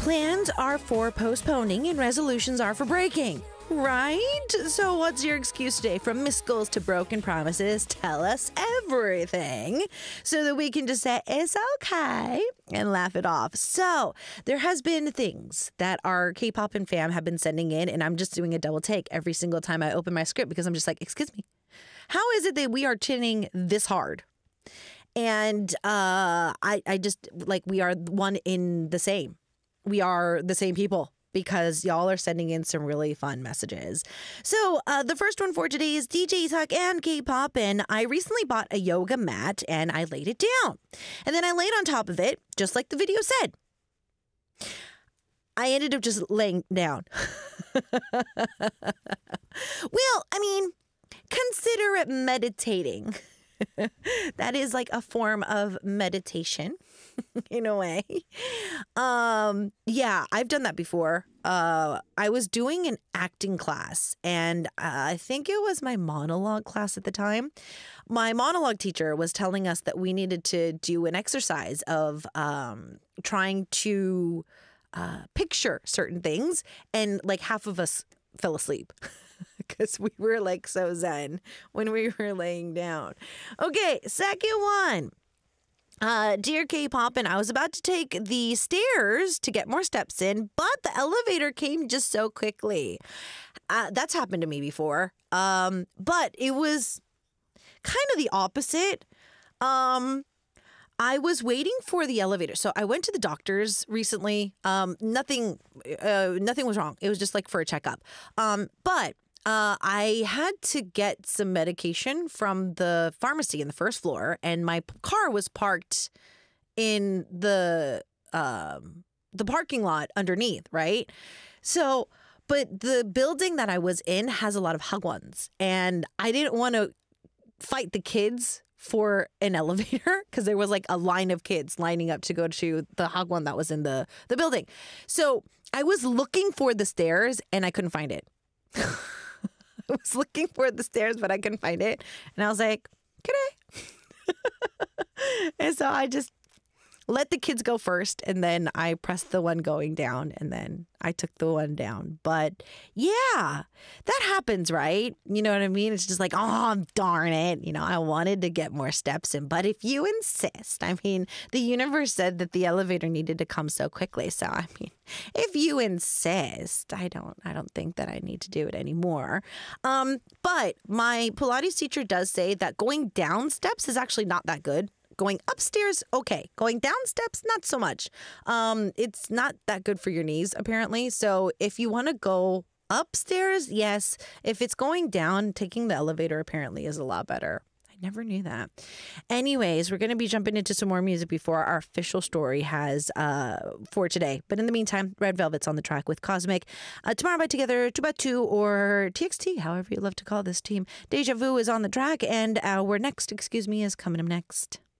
Plans are for postponing and resolutions are for breaking, right? So what's your excuse today? From missed goals to broken promises, tell us everything so that we can just say it's okay and laugh it off. So there has been things that our K-pop and fam have been sending in, and I'm just doing a double take every single time I open my script because I'm just like, excuse me, how is it that we are chinning this hard? And I just like, we are one in the same. We are the same people because y'all are sending in some really fun messages. So the first one for today is DJ Talk and K-pop. And I recently bought a yoga mat and I laid it down. And then I laid on top of it, just like the video said. I ended up just laying down. Well, I mean, consider it meditating. That is like a form of meditation in a way. Yeah, I've done that before. I was doing an acting class and I think it was my monologue class at the time. My monologue teacher was telling us that we needed to do an exercise of trying to picture certain things, and like half of us fell asleep. Because we were like so zen when we were laying down. Okay, second one. Dear K-pop, and I was about to take the stairs to get more steps in, but the elevator came just so quickly. That's happened to me before. But it was kind of the opposite. I was waiting for the elevator. So I went to the doctor's recently. Nothing was wrong. It was just like for a checkup. But I had to get some medication from the pharmacy in the first floor, and my car was parked in the parking lot underneath, right? So, but the building that I was in has a lot of Hagwons, and I didn't want to fight the kids for an elevator because there was like a line of kids lining up to go to the Hagwon that was in the building. So I was looking for the stairs and I couldn't find it. I was looking for the stairs, but I couldn't find it. And I was like, can I? And so I just let the kids go first. And then I pressed the one going down and then I took the one down. But yeah, that happens, right? You know what I mean? It's just like, oh, darn it. You know, I wanted to get more steps in. But if you insist, I mean, the universe said that the elevator needed to come so quickly. So, I mean, if you insist, I don't think that I need to do it anymore. But my Pilates teacher does say that going down steps is actually not that good. Going upstairs, okay. Going down steps, not so much. It's not that good for your knees, apparently. So if you want to go upstairs, yes. If it's going down, taking the elevator apparently is a lot better. I never knew that. Anyways, we're going to be jumping into some more music before our official story has for today. But in the meantime, Red Velvet's on the track with Cosmic. Tomorrow by Together, 2x2, or TXT, however you love to call this team. Deja Vu is on the track, and our next, is coming up next.